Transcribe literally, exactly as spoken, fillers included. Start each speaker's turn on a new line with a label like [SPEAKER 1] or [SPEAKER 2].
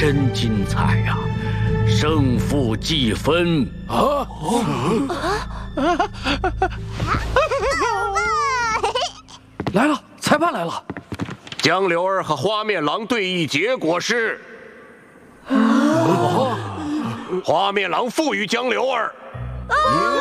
[SPEAKER 1] 真精彩呀！胜负计分啊！
[SPEAKER 2] 来了，裁判来了。
[SPEAKER 3] 江流儿和花面狼对弈结果是，花面狼负于江流儿。